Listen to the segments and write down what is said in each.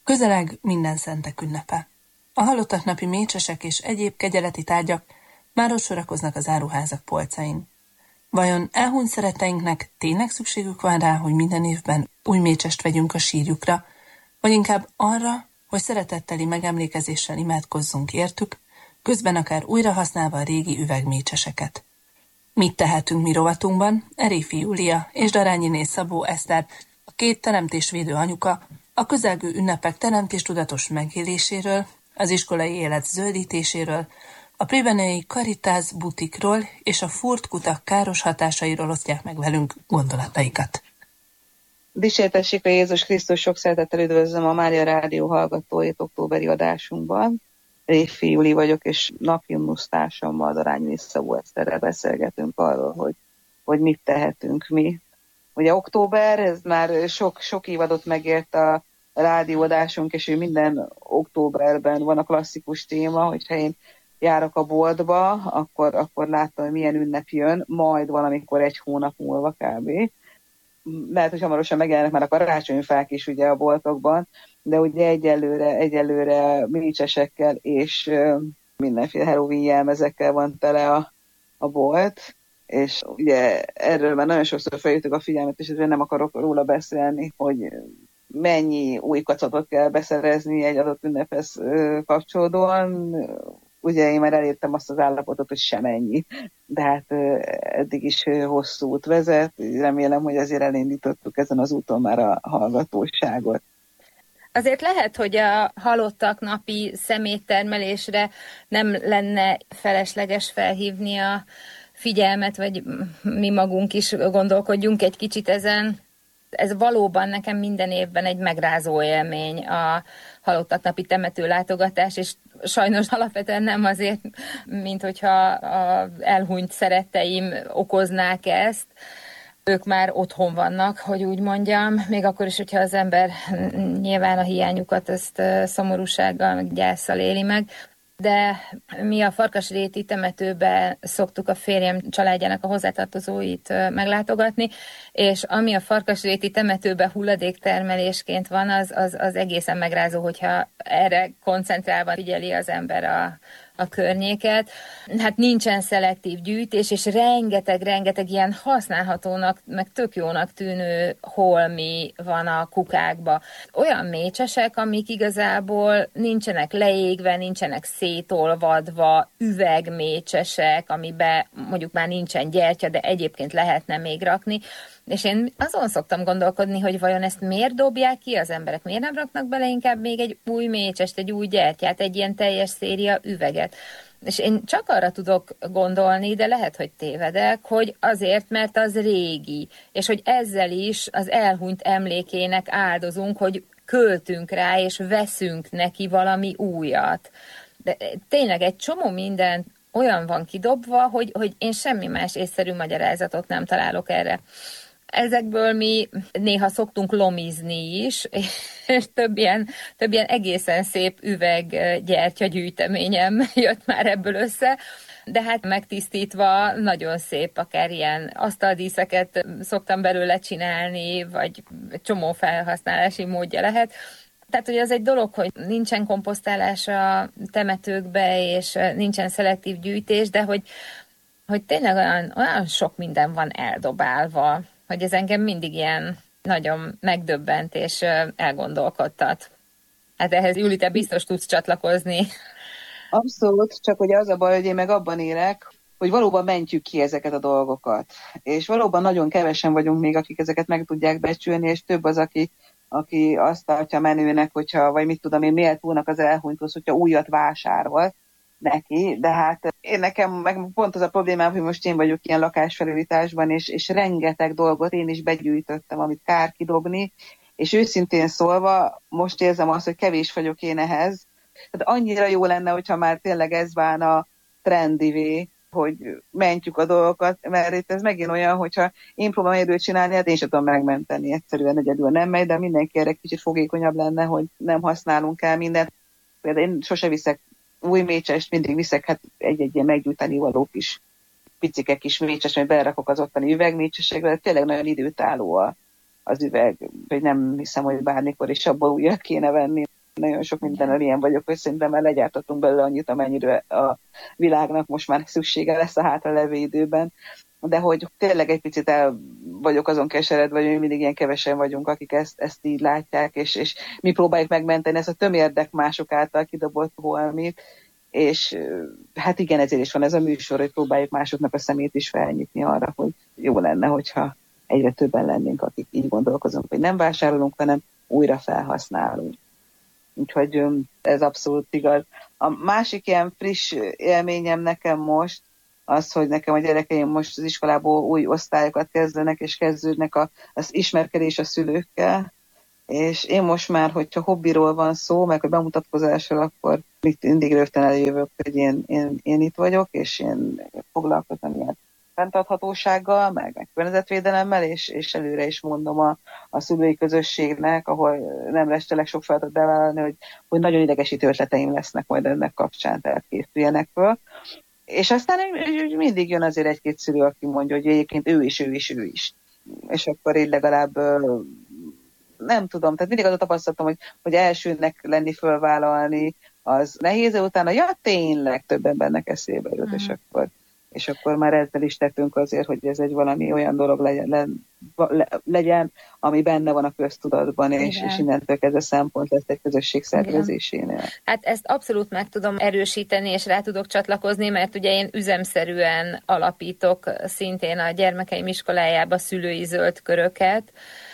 Közeleg Mindenszentek ünnepe. A halottak napi mécsesek és egyéb kegyeleti tárgyak már ott sorakoznak az áruházak polcain. Vajon elhunyt szeretteinknek tényleg szükségük van rá, hogy minden évben új mécsest vegyünk a sírjukra, vagy inkább arra, hogy szeretetteli megemlékezéssel imádkozzunk értük, közben akár újra használva a régi üvegmécseseket? Mit tehetünk mi rovatunkban? Eréfi Júlia és Darányiné Szabó Eszter, a két teremtésvédő anyuka, a közelgő ünnepek teremtéstudatos megéléséről, az iskolai élet zöldítéséről, a plébániai Caritas butikról és a furt kutak káros hatásairól osztják meg velünk gondolataikat. Dicsértessék a Jézus Krisztus, sok szeretettel üdvözlöm a Mária Rádió hallgatóit októberi adásunkban. Réfi Júli vagyok, és napjunnusz társammal, Darányiné Szabó Eszterrel beszélgetünk arról, hogy mit tehetünk mi. Ugye október, ez már sok évadot megért a rádióadásunk, és minden októberben van a klasszikus téma, hogyha én járok a boltba, akkor láttam, hogy milyen ünnep jön, majd valamikor egy hónap múlva kb. Lehet, hogy hamarosan megjelennek már a karácsonyfák is ugye a boltokban, de ugye egyelőre mécsesekkel és mindenféle Halloween jelmezekkel van tele a bolt, és ugye erről már nagyon sokszor feljöttük a figyelmet, és ezért nem akarok róla beszélni, hogy mennyi új kacatot kell beszerezni egy adott ünnephez kapcsolódóan. Ugye én már elértem azt az állapotot, hogy semennyi, de hát eddig is hosszú út vezet. Remélem, hogy azért elindítottuk ezen az úton már a hallgatóságot. Azért lehet, hogy a halottak napi szeméttermelésre nem lenne felesleges felhívni a figyelmet, vagy mi magunk is gondolkodjunk egy kicsit ezen. Ez valóban nekem minden évben egy megrázó élmény a halottak napi temető látogatás, és sajnos alapvetően nem azért, mint hogyha az elhunyt szeretteim okoznák ezt. Ők már otthon vannak, hogy úgy mondjam, még akkor is, hogyha az ember nyilván a hiányukat ezt szomorúsággal, meg gyászsal éli meg. De mi a Farkasréti temetőbe szoktuk a férjem családjának a hozzátartozóit meglátogatni, és ami a Farkasréti temetőbe hulladéktermelésként van, az egészen megrázó, hogyha erre koncentrálva figyeli az ember a környéket. Hát nincsen szelektív gyűjtés, és rengeteg ilyen használhatónak, meg tök jónak tűnő holmi van a kukákba. Olyan mécsesek, amik igazából nincsenek leégve, nincsenek szétolvadva, üvegmécsesek, amiben mondjuk már nincsen gyertya, de egyébként lehetne még rakni. És én azon szoktam gondolkodni, hogy vajon ezt miért dobják ki az emberek, miért nem raknak bele inkább még egy új mécsest, egy új gyertyát, egy ilyen teljes széria üveget. És én csak arra tudok gondolni, de lehet, hogy tévedek, hogy azért, mert az régi, és hogy ezzel is az elhunyt emlékének áldozunk, hogy költünk rá, és veszünk neki valami újat. De tényleg egy csomó minden olyan van kidobva, hogy én semmi más észszerű magyarázatot nem találok erre. Ezekből mi néha szoktunk lomizni is, és több ilyen egészen szép üveggyertyagyűjteményem jött már ebből össze, de hát megtisztítva nagyon szép, akár ilyen asztaldíszeket szoktam belőle csinálni, vagy csomó felhasználási módja lehet. Tehát, hogy az egy dolog, hogy nincsen komposztálás a temetőkbe, és nincsen szelektív gyűjtés, de hogy tényleg olyan sok minden van eldobálva, hogy ez engem mindig ilyen nagyon megdöbbent és elgondolkodtat. Hát ehhez, Júli, te biztos tudsz csatlakozni. Abszolút, csak ugye az a baj, hogy én meg abban élek, hogy valóban mentjük ki ezeket a dolgokat. És valóban nagyon kevesen vagyunk még, akik ezeket meg tudják becsülni, és több az, aki azt tartja menőnek, hogyha, vagy mit tudom én, méltónak az elhunythoz, hogyha újat vásárol neki, de hát én nekem meg pont az a problémám, hogy most én vagyok ilyen lakásfelújításban, és rengeteg dolgot én is begyűjtöttem, amit kár kidobni, és őszintén szólva most érzem azt, hogy kevés vagyok én ehhez. Tehát annyira jó lenne, hogyha már tényleg ez válna trendivé, hogy mentjük a dolgokat, mert itt ez megint olyan, hogyha én próbálom egyedül csinálni, hát én sem tudom megmenteni, egyszerűen egyedül nem megy, de mindenki erre kicsit fogékonyabb lenne, hogy nem használunk el mindent. Például én sose viszek új mécsest, mindig viszek hát egy-egy ilyen meggyújtani való kis picike kis mécses, majd belerakok az ottani üvegmécsesekbe, de tényleg nagyon időtálló az üveg, hogy nem hiszem, hogy bármikor is abból újat kéne venni. nagyon sok mindennel ilyen vagyok, hogy szerintem már legyártottunk belőle annyit, amennyire a világnak most már szüksége lesz a hátralevő időben. De hogy tényleg egy picit el vagyok azon keseredve, hogy mindig ilyen kevesen vagyunk, akik ezt így látják, és mi próbáljuk megmenteni ezt a tömérdek mások által kidobott valamit, és hát igen, ezért is van ez a műsor, hogy próbáljuk másoknak a szemét is felnyitni arra, hogy jó lenne, hogyha egyre többen lennénk, akik így gondolkozunk, hogy nem vásárolunk, hanem újra felhasználunk. Úgyhogy ez abszolút igaz. A másik ilyen friss élményem nekem most, az, hogy nekem a gyerekeim most az iskolából új osztályokat kezdenek, és kezdődnek az ismerkedés a szülőkkel, és én most már, hogyha hobbiról van szó, meg a bemutatkozásról, akkor mindig rögtön eljövök, hogy én itt vagyok, és én foglalkozom ilyen fenntarthatósággal, meg környezetvédelemmel, és előre is mondom a szülői közösségnek, ahol nem restelek sok feladatot bevállalni, hogy nagyon idegesítő ötleteim lesznek majd ennek kapcsán, tehát készüljenek föl. És aztán mindig jön azért egy-két szülő, aki mondja, hogy egyébként ő is. És akkor így legalább nem tudom, tehát mindig az a tapasztalatom, hogy elsőnek lenni fölvállalni, az nehéz, utána tényleg több embernek eszébe jut, és akkor már ezzel is tettünk azért, hogy ez egy valami olyan dolog legyen, ami benne van a köztudatban, és innentől kezdve szempont lesz egy közösség szervezésénél. Hát ezt abszolút meg tudom erősíteni, és rá tudok csatlakozni, mert ugye én üzemszerűen alapítok szintén a gyermekeim iskolájába szülői zöld köröket,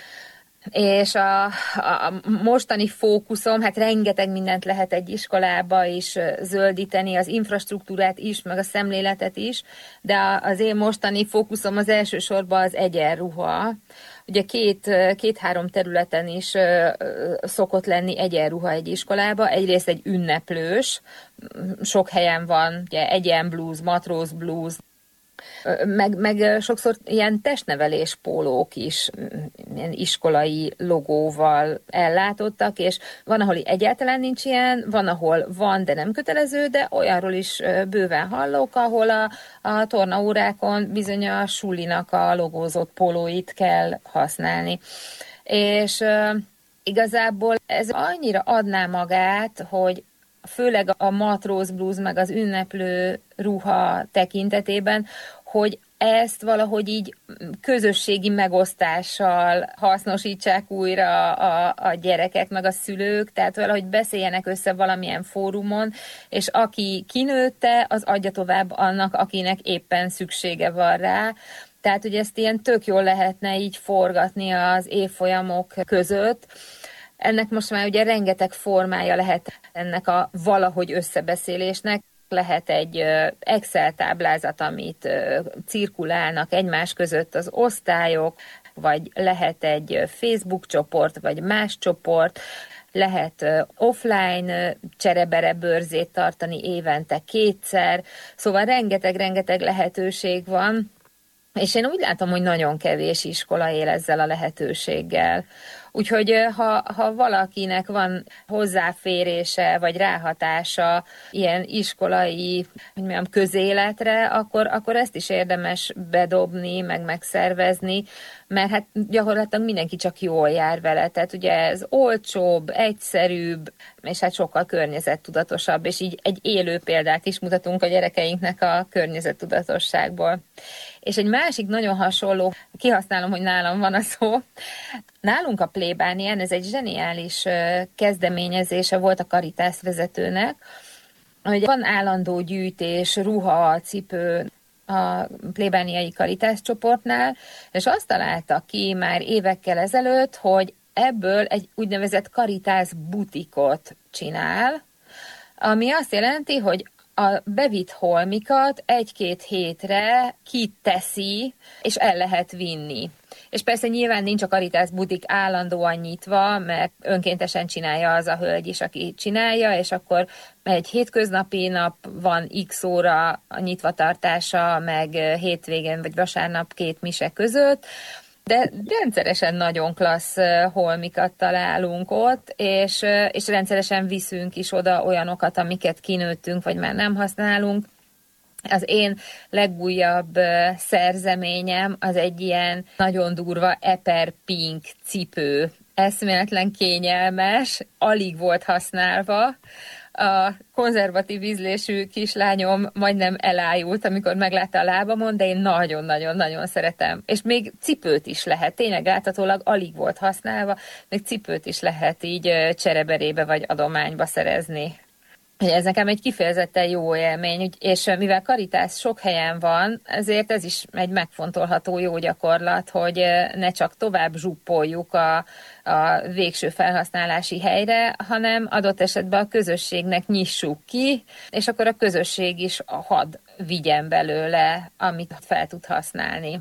és a mostani fókuszom, hát rengeteg mindent lehet egy iskolába is zöldíteni, az infrastruktúrát is, meg a szemléletet is, de az én mostani fókuszom az elsősorban az egyenruha. Ugye két-három területen is szokott lenni egyenruha egy iskolába. Egyrészt egy ünneplős, sok helyen van, ugye egyenblúz, matrózblúz, meg sokszor ilyen testnevelés pólók is ilyen iskolai logóval ellátottak, és van, ahol egyáltalán nincs ilyen, van, ahol van, de nem kötelező, de olyanról is bőven hallok, ahol a tornaórákon bizony a sulinak a logózott pólóit kell használni. És igazából ez annyira adná magát, hogy főleg a matrózblúz meg az ünneplő ruha tekintetében, hogy ezt valahogy így közösségi megosztással hasznosítsák újra a gyerekek meg a szülők, tehát valahogy beszéljenek össze valamilyen fórumon, és aki kinőtte, az adja tovább annak, akinek éppen szüksége van rá. Tehát, hogy ezt ilyen tök jól lehetne így forgatni az évfolyamok között. Ennek most már ugye rengeteg formája lehet ennek a valahogy összebeszélésnek. Lehet egy Excel táblázat, amit cirkulálnak egymás között az osztályok, vagy lehet egy Facebook csoport, vagy más csoport, lehet offline cserebere bőrzét tartani évente 2-szer, szóval rengeteg lehetőség van, és én úgy látom, hogy nagyon kevés iskola él ezzel a lehetőséggel. Úgyhogy ha valakinek van hozzáférése, vagy ráhatása ilyen iskolai, hogy mondjam, közéletre, akkor ezt is érdemes bedobni, meg megszervezni, mert hát gyakorlatilag mindenki csak jól jár vele. Tehát ugye ez olcsóbb, egyszerűbb, és hát sokkal környezettudatosabb, és így egy élő példát is mutatunk a gyerekeinknek a környezettudatosságból. És egy másik nagyon hasonló, kihasználom, hogy nálam van a szó, nálunk a plébánián, ez egy zseniális kezdeményezése volt a Caritas vezetőnek, hogy van állandó gyűjtés, ruha, cipő a plébániai Caritas csoportnál, és azt találta ki már évekkel ezelőtt, hogy ebből egy úgynevezett Caritas butikot csinál, ami azt jelenti, hogy a bevitt holmikat 1-2 hétre kiteszi, és el lehet vinni. És persze nyilván nincs a Caritas butik állandóan nyitva, mert önkéntesen csinálja az a hölgy is, aki csinálja, és akkor egy hétköznapi nap van x óra a nyitvatartása, meg hétvégén vagy vasárnap 2 mise között, de rendszeresen nagyon klassz holmikat találunk ott, és rendszeresen viszünk is oda olyanokat, amiket kinőttünk, vagy már nem használunk. Az én legújabb szerzeményem az egy ilyen nagyon durva Eper Pink cipő eszméletlen kényelmes, alig volt használva. A konzervatív ízlésű kislányom majdnem elájult, amikor meglátta a lábamon, de én nagyon-nagyon-nagyon szeretem. És még cipőt is lehet, tényleg láthatólag alig volt használva, még cipőt is lehet így csereberébe vagy adományba szerezni. Ez nekem egy kifejezetten jó élmény, és mivel karitás sok helyen van, ezért ez is egy megfontolható jó gyakorlat, hogy ne csak tovább zsuppoljuk a végső felhasználási helyre, hanem adott esetben a közösségnek nyissuk ki, és akkor a közösség is hadd vigyen belőle, amit fel tud használni.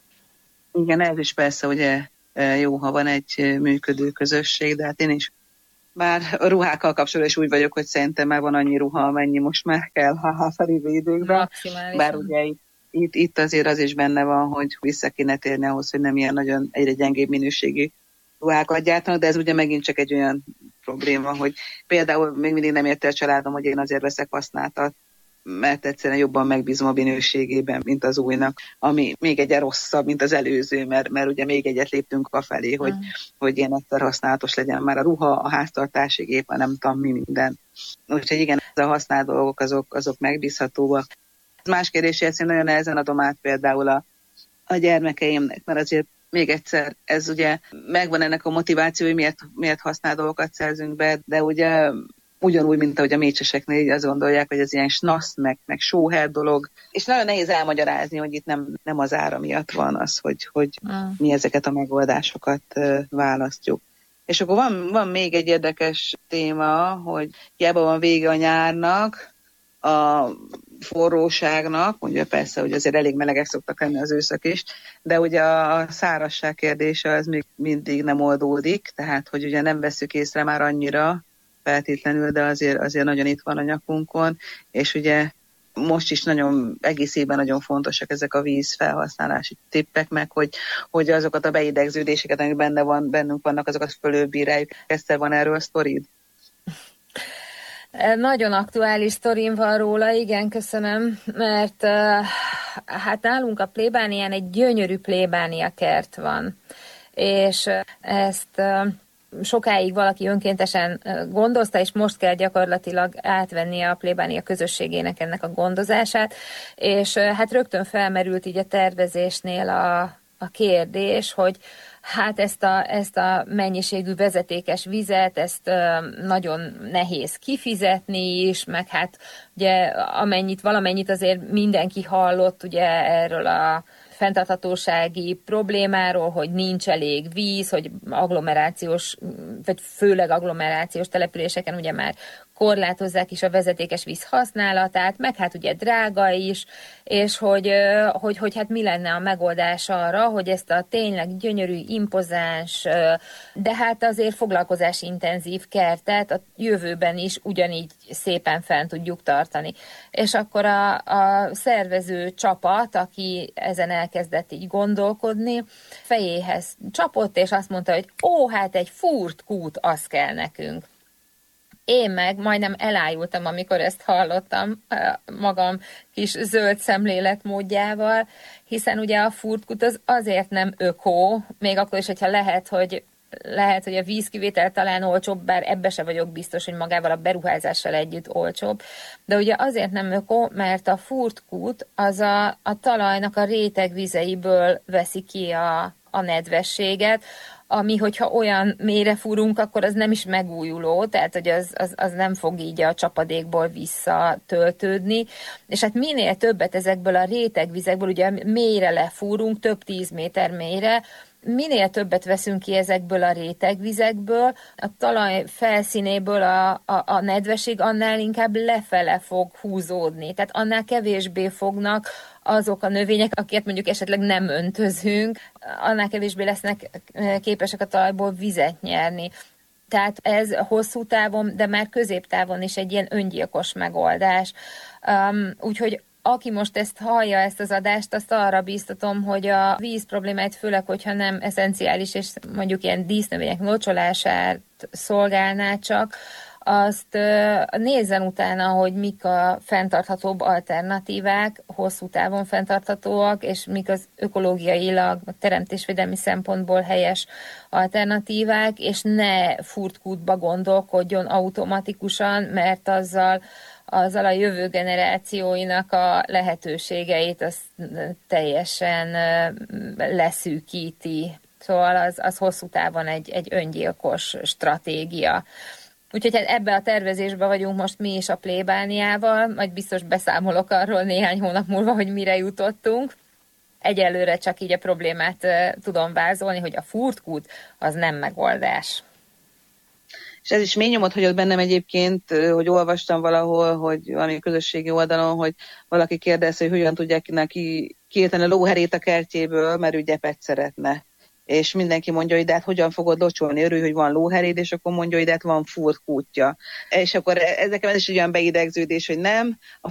Igen, ez is persze ugye jó, ha van egy működő közösség, de hát én is már a ruhákkal kapcsolatban is úgy vagyok, hogy szerintem már van annyi ruha, amennyi most már kell háfeli védőkben. Bár ugye itt azért az is benne van, hogy vissza kéne térni ahhoz, hogy nem ilyen nagyon egyre gyengébb minőségű ruhákat gyártanak, de ez ugye megint csak egy olyan probléma, hogy például még mindig nem érte a családom, hogy én azért veszek használtat, mert egyszerűen jobban megbízom a minőségében, mint az újnak, ami még egyen rosszabb, mint az előző, mert ugye még egyet léptünk afelé, hogy ilyen egyszer használatos legyen már a ruha, a háztartási gép, a nem tudom mi minden. Úgyhogy igen, a használt dolgok azok megbízhatóak. Más kérdés, hogy én nagyon nehezen adom át például a gyermekeimnek, mert azért még egyszer, ez ugye megvan ennek a motiváció, hogy miért használt dolgokat szerzünk be, de ugye ugyanúgy, mint ahogy a mécseseknél azt gondolják, hogy ez ilyen snasz, meg sóher dolog. És nagyon nehéz elmagyarázni, hogy itt nem az ára miatt van az, hogy mi ezeket a megoldásokat választjuk. És akkor van még egy érdekes téma, hogy hiába van vége a nyárnak, a forróságnak, ugye persze, hogy azért elég melegek szoktak lenni az őszak is, de ugye a szárazság kérdése az még mindig nem oldódik, tehát hogy ugye nem veszük észre már annyira feltétlenül, de azért nagyon itt van a nyakunkon, és ugye most is egész évben nagyon fontosak ezek a víz felhasználási tippek, meg hogy azokat a beidegződéseket, amik bennünk vannak, azokat fölülbíráljuk. Eszter, van erről sztorid? Nagyon aktuális sztorim van róla, igen, köszönöm, mert hát nálunk a plébánián egy gyönyörű plébánia kert van, és ezt sokáig valaki önkéntesen gondozta, és most kell gyakorlatilag átvennie a plébánia közösségének ennek a gondozását, és hát rögtön felmerült így a tervezésnél a kérdés, hogy hát ezt a mennyiségű vezetékes vizet, ezt nagyon nehéz kifizetni is, meg hát ugye valamennyit azért mindenki hallott ugye erről a fenntarthatósági problémáról, hogy nincs elég víz, hogy agglomerációs, vagy főleg agglomerációs településeken ugye már korlátozzák is a vezetékes víz használatát, meg hát ugye drága is, és hogy hát mi lenne a megoldás arra, hogy ezt a tényleg gyönyörű, impozáns, de hát azért foglalkozásintenzív kertet a jövőben is ugyanígy szépen fenn tudjuk tartani. És akkor a szervező csapat, aki ezen elkezdett így gondolkodni, fejéhez csapott, és azt mondta, hogy hát egy fúrt kút, az kell nekünk. Én meg majdnem elájultam, amikor ezt hallottam magam kis zöld szemléletmódjával, hiszen ugye a furtkút az azért nem ökó, még akkor is, hogyha lehet, hogy a vízkivétel talán olcsóbb, bár ebbe se vagyok biztos, hogy magával a beruházással együtt olcsóbb, de ugye azért nem ökó, mert a furtkút az a talajnak a rétegvizeiből veszi ki a nedvességet, ami, hogyha olyan mélyre fúrunk, akkor az nem is megújuló, tehát hogy az nem fog így a csapadékból visszatöltődni, és hát minél többet ezekből a rétegvizekből, ugye mélyre lefúrunk, több 10 méter mélyre, minél többet veszünk ki ezekből a rétegvizekből, a talaj felszínéből a nedvesség annál inkább lefele fog húzódni, tehát annál kevésbé fognak azok a növények, akiket mondjuk esetleg nem öntözünk, annál kevésbé lesznek képesek a talajból vizet nyerni. Tehát ez hosszú távon, de már középtávon is egy ilyen öngyilkos megoldás. Úgyhogy aki most ezt hallja, ezt az adást, azt arra bíztatom, hogy a víz problémát, főleg, hogyha nem eszenciális, és mondjuk ilyen dísznövények locsolását szolgálná csak, azt nézzen utána, hogy mik a fenntarthatóbb alternatívák, hosszú távon fenntarthatóak, és mik az ökológiailag, teremtésvédelmi szempontból helyes alternatívák, és ne furtkútba gondolkodjon automatikusan, mert azzal a jövő generációinak a lehetőségeit az teljesen leszűkíti. Szóval az hosszú távon egy öngyilkos stratégia. Úgyhogy ebbe a tervezésbe vagyunk most mi is a plébániával, majd biztos beszámolok arról néhány hónap múlva, hogy mire jutottunk. Egyelőre csak így a problémát tudom vázolni, hogy a furtkút az nem megoldás. És ez is mély nyomot hagyott bennem egyébként, hogy olvastam valahol, hogy valami közösségi oldalon, hogy valaki kérdezte, hogy hogyan tudják neki kiírtani a lóherét a kertjéből, mert ő gyepet szeretne. És mindenki mondja, hogy de hát hogyan fogod locsolni, örülj, hogy van lóheréd, és akkor mondja, hogy de hát van furtkútja. És akkor ezeken ez is egy olyan beidegződés, hogy nem, a